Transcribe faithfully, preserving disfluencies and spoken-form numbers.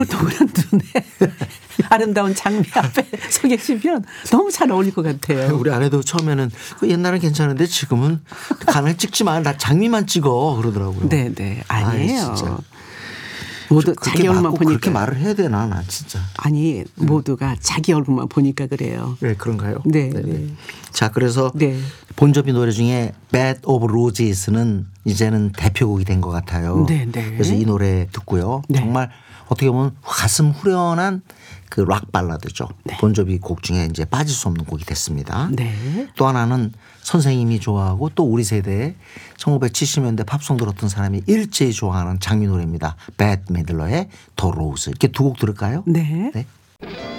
노란 눈에 아름다운 장미 앞에 서 계시면 너무 잘 어울릴 것 같아요. 우리 아내도 처음에는 그 옛날은 괜찮은데 지금은 가면 찍지 마. 나 장미만 찍어 그러더라고요. 네네. 아니에요. 아이, 진짜. 모두 자기 얼굴만 보니까. 그렇게 말을 해야 되나 나 진짜. 아니 모두가 자기 얼굴만 보니까 그래요. 네 그런가요? 네. 네네. 네. 자 그래서 네. 본조비 노래 중에 Bed of Roses는 이제는 대표곡이 된 것 같아요. 네네. 그래서 이 노래 듣고요. 네. 정말 어떻게 보면 가슴 후련한 그 락 발라드죠. 네. 본조비 곡 중에 이제 빠질 수 없는 곡이 됐습니다. 네. 또 하나는 선생님이 좋아하고 또 우리 세대에 천구백칠십 년대 팝송 들었던 사람이 일제히 좋아하는 장미 노래입니다. 배트 미들러의 더 로즈. 이렇게 두 곡 들을까요? 네. 네.